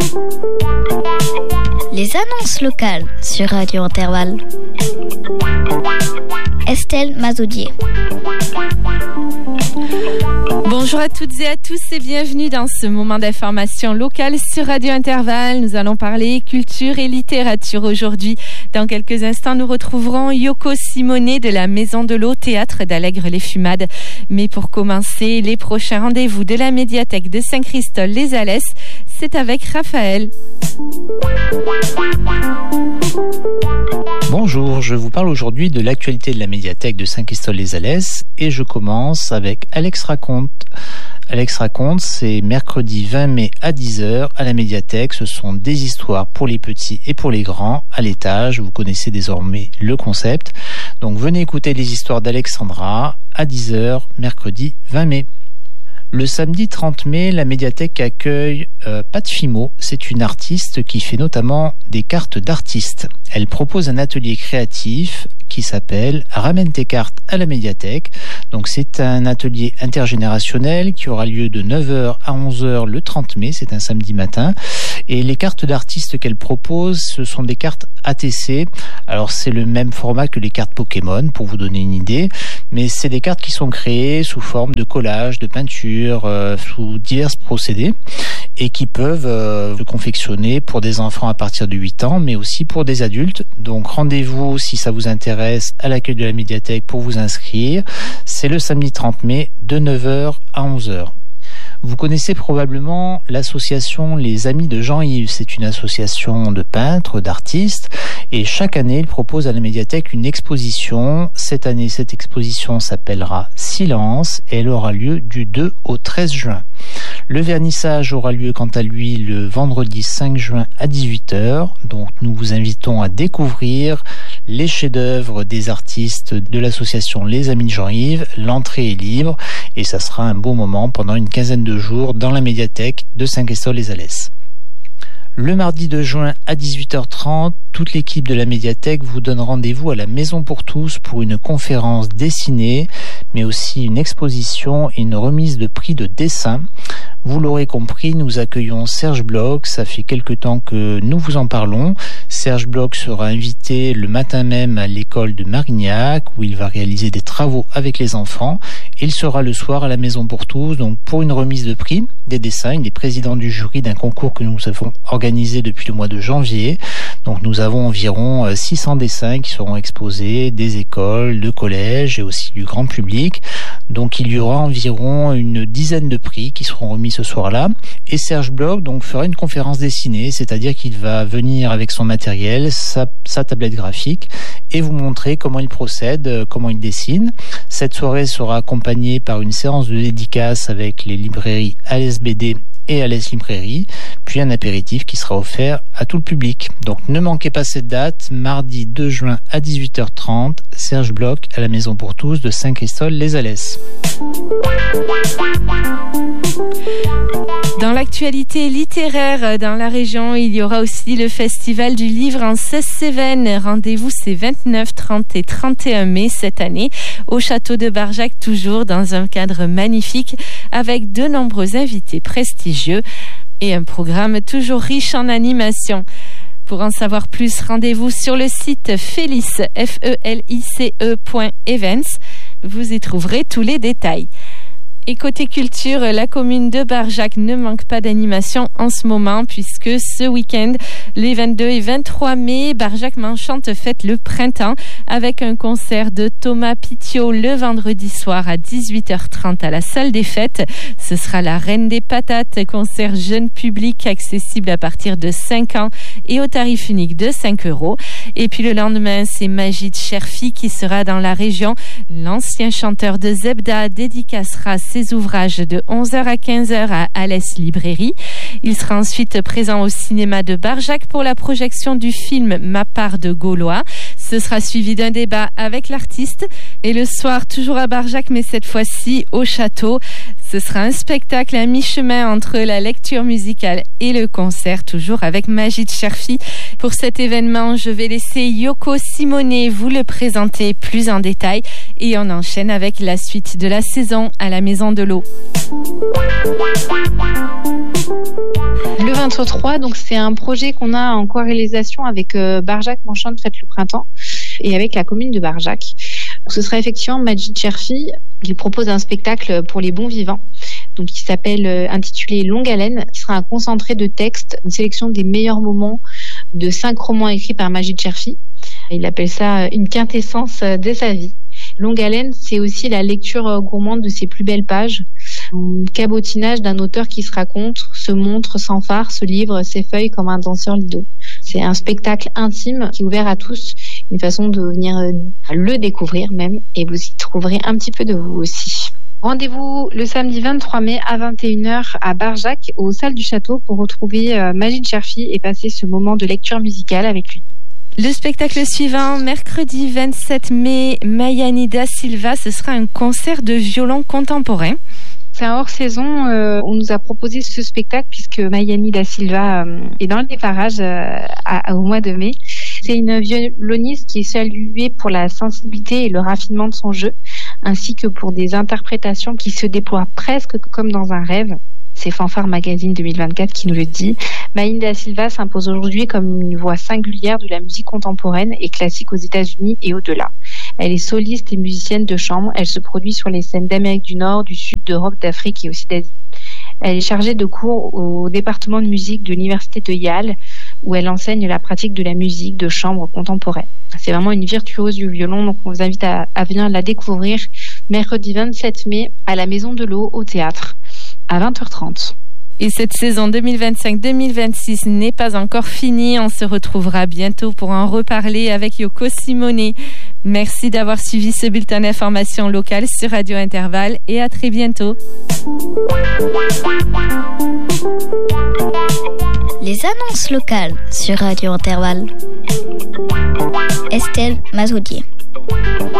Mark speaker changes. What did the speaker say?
Speaker 1: Les annonces locales sur Radio Intervalle. Estelle Mazoudier.
Speaker 2: Bonjour à toutes et à tous et bienvenue dans ce moment d'information locale sur Radio Intervalle. Nous allons parler culture et littérature aujourd'hui. Dans quelques instants, nous retrouverons Yoko Simonet de la Maison de l'Eau Théâtre d'Allègre-les-Fumades. Mais pour commencer, les prochains rendez-vous de la médiathèque de Saint-Christol-les-Alès, c'est avec Raphaël.
Speaker 3: Bonjour, je vous parle aujourd'hui de l'actualité de la médiathèque de Saint-Christol-les-Alès et je commence avec Alex Raconte. Alex Raconte, c'est mercredi 20 mai à 10h à la médiathèque. Ce sont des histoires pour les petits et pour les grands à l'étage. Vous connaissez désormais le concept. Donc venez écouter les histoires d'Alexandra à 10h mercredi 20 mai. Le samedi 30 mai, la médiathèque accueille Pat Fimo. C'est une artiste qui fait notamment des cartes d'artistes. Elle propose un atelier créatif qui s'appelle « Ramène tes cartes à la médiathèque ». Donc c'est un atelier intergénérationnel qui aura lieu de 9h à 11h le 30 mai, c'est un samedi matin. Et les cartes d'artistes qu'elle propose, ce sont des cartes ATC. Alors c'est le même format que les cartes Pokémon, pour vous donner une idée. Mais c'est des cartes qui sont créées sous forme de collage, de peinture, sous divers procédés. Et qui peuvent se confectionner pour des enfants à partir de 8 ans, mais aussi pour des adultes. Donc rendez-vous, si ça vous intéresse, à l'accueil de la médiathèque pour vous inscrire. C'est le samedi 30 mai de 9h à 11h. Vous connaissez probablement l'association Les Amis de Jean-Yves. C'est une association de peintres, d'artistes, et chaque année, ils proposent à la médiathèque une exposition. Cette année, cette exposition s'appellera Silence et elle aura lieu du 2 au 13 juin. Le vernissage aura lieu quant à lui le vendredi 5 juin à 18h. Donc nous vous invitons à découvrir les chefs-d'œuvre des artistes de l'association Les Amis de Jean-Yves. L'entrée est libre et ça sera un beau moment pendant une quinzaine de jours dans la médiathèque de Saint-Christol-les-Alès. Le mardi 2 juin à 18h30, toute l'équipe de la médiathèque vous donne rendez-vous à la Maison pour tous pour une conférence dessinée, mais aussi une exposition et une remise de prix de dessin. Vous l'aurez compris, nous accueillons Serge Bloch. Ça fait quelque temps que nous vous en parlons. Serge Bloch sera invité le matin même à l'école de Marignac où il va réaliser des travaux avec les enfants. Il sera le soir à la Maison pour tous, donc pour une remise de prix des dessins. Il est président du jury d'un concours que nous avons organisé depuis le mois de janvier. Donc nous avons environ 600 dessins qui seront exposés des écoles, de collèges et aussi du grand public. Donc il y aura environ une dizaine de prix qui seront remis ce soir-là. Et Serge Bloch donc fera une conférence dessinée, c'est-à-dire qu'il va venir avec son matériel, sa tablette graphique et vous montrer comment il procède, comment il dessine. Cette soirée sera accompagnée par une séance de dédicace avec les librairies Alès BD et Alès Librairie, puis un apéritif qui sera offert à tout le public. Donc ne manquez pas cette date, mardi 2 juin à 18h30, Serge Bloch à la Maison pour tous de Saint-Christol-les-Alès.
Speaker 2: Dans l'actualité littéraire dans la région, il y aura aussi le Festival du livre en Cévennes. Rendez-vous c'est 29, 30 et 31 mai cette année au château de Barjac, toujours dans un cadre magnifique avec de nombreux invités prestigieux et un programme toujours riche en animation. Pour en savoir plus, rendez-vous sur le site felice.events. Vous y trouverez tous les détails. Et côté culture, la commune de Barjac ne manque pas d'animation en ce moment puisque ce week-end, les 22 et 23 mai, Barjac M'enchante fête le printemps avec un concert de Thomas Pitiot le vendredi soir à 18h30 à la salle des fêtes. Ce sera la Reine des Patates, concert jeune public accessible à partir de 5 ans et au tarif unique de 5 €. Et puis le lendemain, c'est Majid Cherfi qui sera dans la région. L'ancien chanteur de Zebda dédicacera ses ouvrages de 11h à 15h à Alès Librairie. Il sera ensuite présent au cinéma de Barjac pour la projection du film Ma part de Gaulois. Ce sera suivi d'un débat avec l'artiste et le soir, toujours à Barjac, mais cette fois-ci au château. Ce sera un spectacle à mi-chemin entre la lecture musicale et le concert, toujours avec Majid Cherfi. Pour cet événement, je vais laisser Yoko Simone vous le présenter plus en détail et on enchaîne avec la suite de la saison à la Maison de l'Eau.
Speaker 4: Le 23, donc c'est un projet qu'on a en co-réalisation avec Barjac Manchante Fête le Printemps et avec la commune de Barjac. Ce sera effectivement Majid Cherfi qui propose un spectacle pour les bons vivants, donc qui s'appelle intitulé Longue Haleine, qui sera un concentré de textes, une sélection des meilleurs moments de 5 romans écrits par Majid Cherfi. Il appelle ça une quintessence de sa vie. Longue Haleine, c'est aussi la lecture gourmande de ses plus belles pages, un cabotinage d'un auteur qui se raconte, se montre sans phare, se livre, s'effeuille comme un danseur lido. C'est un spectacle intime qui est ouvert à tous, une façon de venir le découvrir même, et vous y trouverez un petit peu de vous aussi. Rendez-vous le samedi 23 mai à 21h à Barjac, aux salles du château, pour retrouver Majid Cherfi et passer ce moment de lecture musicale avec lui.
Speaker 2: Le spectacle suivant, mercredi 27 mai, Mayani da Silva, ce sera un concert de violon contemporain.
Speaker 4: C'est un hors-saison, on nous a proposé ce spectacle puisque Mayani da Silva est dans les parages au mois de mai. C'est une violoniste qui est saluée pour la sensibilité et le raffinement de son jeu, ainsi que pour des interprétations qui se déploient presque comme dans un rêve. C'est Fanfare Magazine 2024 qui nous le dit. Mayani da Silva s'impose aujourd'hui comme une voix singulière de la musique contemporaine et classique aux États-Unis et au-delà. Elle est soliste et musicienne de chambre. Elle se produit sur les scènes d'Amérique du Nord, du Sud, d'Europe, d'Afrique et aussi d'Asie. Elle est chargée de cours au département de musique de l'université de Yale, où elle enseigne la pratique de la musique de chambre contemporaine. C'est vraiment une virtuose du violon, donc on vous invite à venir la découvrir mercredi 27 mai à la Maison de l'Eau au théâtre à 20h30.
Speaker 2: Et cette saison 2025-2026 n'est pas encore finie. On se retrouvera bientôt pour en reparler avec Yoko Simone. Merci d'avoir suivi ce bulletin d'information locale sur Radio Intervalle et à très bientôt.
Speaker 1: Les annonces locales sur Radio Intervalle. Estelle Mazoudier.